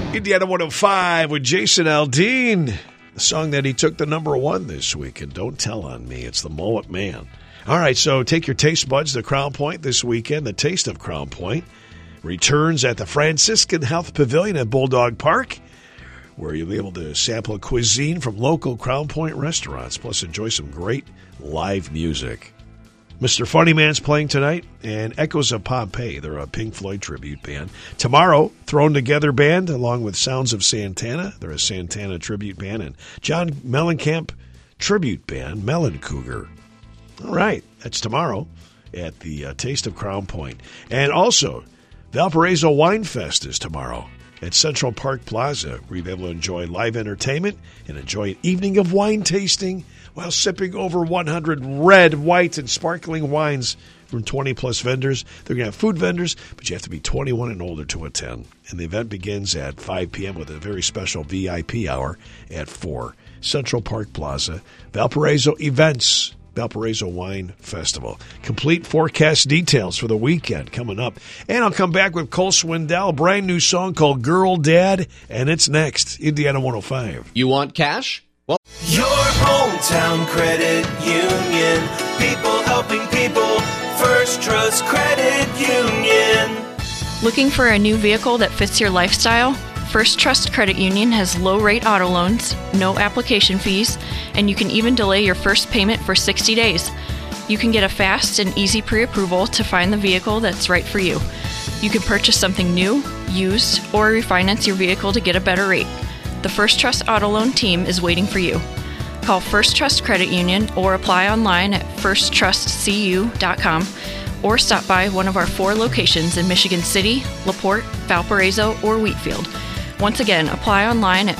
Indiana 105 with Jason Aldean. The song that he took the number one this week. And don't tell on me. It's the Mullet Man. All right, so take your taste buds to Crown Point this weekend. The Taste of Crown Point returns at the Franciscan Health Pavilion at Bulldog Park, where you'll be able to sample cuisine from local Crown Point restaurants, plus enjoy some great live music. Mr. Funnyman's playing tonight, and Echoes of Pompeii. They're a Pink Floyd tribute band. Tomorrow, Thrown Together Band, along with Sounds of Santana. They're a Santana tribute band. And John Mellencamp tribute band, Melon Cougar. All right, that's tomorrow at the Taste of Crown Point. And also, Valparaiso Wine Fest is tomorrow at Central Park Plaza, where you'll be able to enjoy live entertainment and enjoy an evening of wine tasting while sipping over 100 red, white, and sparkling wines from 20-plus vendors. They're going to have food vendors, but you have to be 21 and older to attend. And the event begins at 5 p.m. with a very special VIP hour at 4. Central Park Plaza, Valparaiso Events, Valparaiso Wine Festival. Complete forecast details for the weekend coming up. And I'll come back with Cole Swindell, a brand new song called Girl Dad, and it's next, Indiana 105. You want cash? Well, your hometown credit union. People helping people. First Trust Credit Union. Looking for a new vehicle that fits your lifestyle? First Trust Credit Union has low-rate auto loans, no application fees, and you can even delay your first payment for 60 days. You can get a fast and easy pre-approval to find the vehicle that's right for you. You can purchase something new, used, or refinance your vehicle to get a better rate. The First Trust Auto Loan team is waiting for you. Call First Trust Credit Union or apply online at firsttrustcu.com. or stop by one of our 4 locations in Michigan City, LaPorte, Valparaiso, or Wheatfield. Once again, apply online at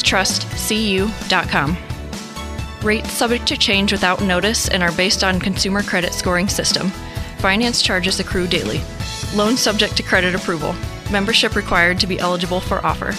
firsttrustcu.com. Rates subject to change without notice and are based on consumer credit scoring system. Finance charges accrue daily. Loan subject to credit approval. Membership required to be eligible for offer.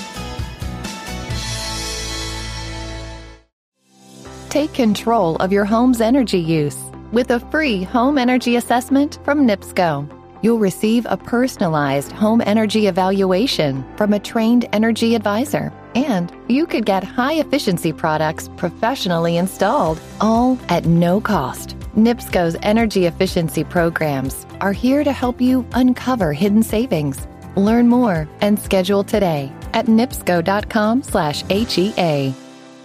Take control of your home's energy use with a free home energy assessment from NIPSCO. You'll receive a personalized home energy evaluation from a trained energy advisor, and you could get high-efficiency products professionally installed, all at no cost. NIPSCO's energy efficiency programs are here to help you uncover hidden savings. Learn more and schedule today at nipsco.com/HEA.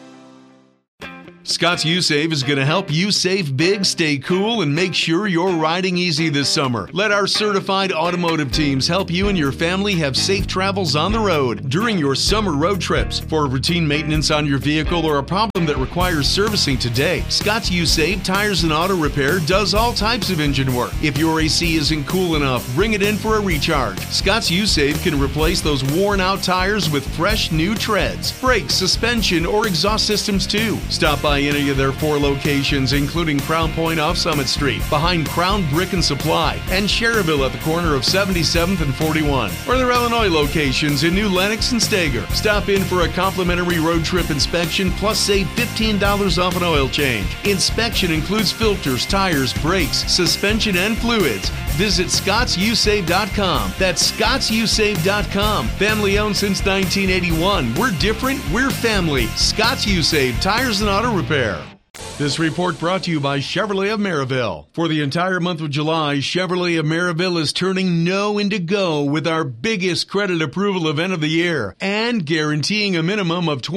Scott's U-Save is going to help you save big, stay cool, and make sure you're riding easy this summer. Let our certified automotive teams help you and your family have safe travels on the road during your summer road trips. For routine maintenance on your vehicle or a problem that requires servicing today, Scott's U-Save Tires and Auto Repair does all types of engine work. If your AC isn't cool enough, bring it in for a recharge. Scott's U-Save can replace those worn-out tires with fresh new treads, brakes, suspension, or exhaust systems too. Stop by any of their 4 locations, including Crown Point off Summit Street, behind Crown Brick and Supply, and Cherryville at the corner of 77th and 41, or their Illinois locations in New Lenox and Stager. Stop in for a complimentary road trip inspection, plus save $15 off an oil change. Inspection includes filters, tires, brakes, suspension, and fluids. Visit ScottsUSave.com. That's ScottsUSave.com. Family owned since 1981. We're different. We're family. Scott's U-Save Tires and Auto Repair. This report brought to you by Chevrolet of Maryville. For the entire month of July, Chevrolet of Maryville is turning no into go with our biggest credit approval event of the year and guaranteeing a minimum of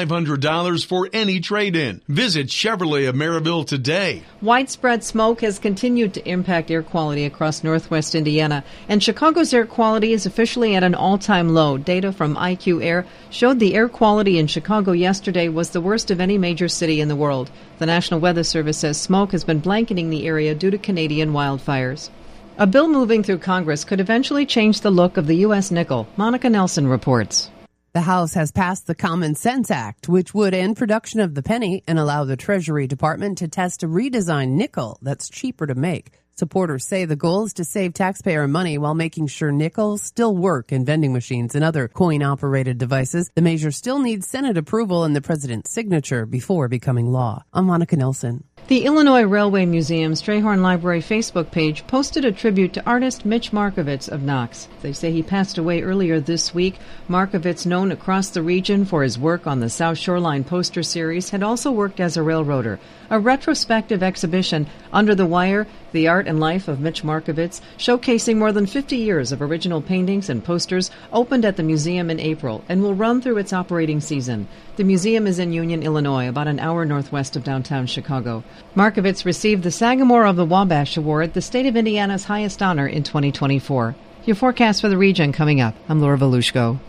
$2,500 for any trade-in. Visit Chevrolet of Maryville today. Widespread smoke has continued to impact air quality across northwest Indiana, and Chicago's air quality is officially at an all-time low. Data from IQ Air showed the air quality in Chicago yesterday was the worst of any major city in the world. The National Weather Service says smoke has been blanketing the area due to Canadian wildfires. A bill moving through Congress could eventually change the look of the U.S. nickel. Monica Nelson reports. The House has passed the Common Sense Act, which would end production of the penny and allow the Treasury Department to test a redesigned nickel that's cheaper to make. Supporters say the goal is to save taxpayer money while making sure nickels still work in vending machines and other coin-operated devices. The measure still needs Senate approval and the president's signature before becoming law. I'm Monica Nelson. The Illinois Railway Museum's Strayhorn Library Facebook page posted a tribute to artist Mitch Markovitz of Knox. They say he passed away earlier this week. Markovitz, known across the region for his work on the South Shoreline poster series, had also worked as a railroader. A retrospective exhibition, Under the Wire, The Art and Life of Mitch Markovitz, showcasing more than 50 years of original paintings and posters, opened at the museum in April and will run through its operating season. The museum is in Union, Illinois, about an hour northwest of downtown Chicago. Markovitz received the Sagamore of the Wabash Award, the state of Indiana's highest honor, in 2024. Your forecast for the region coming up. I'm Laura Volushko.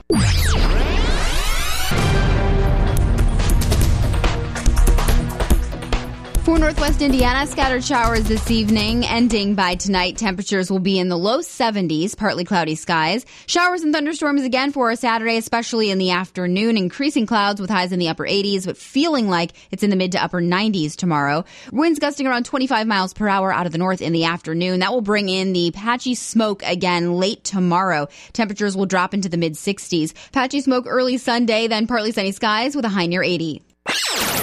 For Northwest Indiana, scattered showers this evening, ending by tonight. Temperatures will be in the low 70s, partly cloudy skies. Showers and thunderstorms again for Saturday, especially in the afternoon. Increasing clouds with highs in the upper 80s, but feeling like it's in the mid to upper 90s tomorrow. Winds gusting around 25 miles per hour out of the north in the afternoon. That will bring in the patchy smoke again late tomorrow. Temperatures will drop into the mid 60s. Patchy smoke early Sunday, then partly sunny skies with a high near 80.